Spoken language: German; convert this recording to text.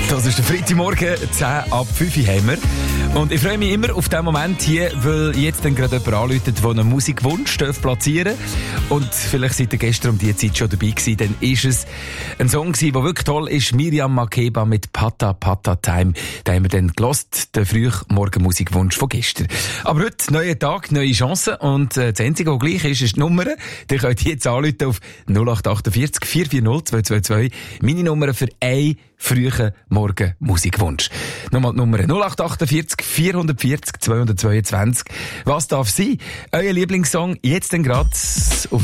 Das ist der Freitagmorgen, 10 ab 5 haben wir. Und ich freue mich immer auf diesen Moment hier, weil jetzt dann gerade jemand anruft, der einen Musikwunsch platzieren darf. Und vielleicht seid ihr gestern um diese Zeit schon dabei gewesen, dann ist es ein Song gewesen, der wirklich toll ist. Miriam Makeba mit Pata Pata Time. Da haben wir dann gelost, den Frühmorgen-Musikwunsch von gestern. Aber heute, neuer Tag, neue Chancen. Und das Einzige, was gleich ist die Nummer. Ihr könnt jetzt anrufen auf 0848 440 222. Meine Nummer für einen frühen Morgen Musikwunsch. Nochmal die Nummer 0848 440 222. Was darf sein? Euer Lieblingssong jetzt dann gerade auf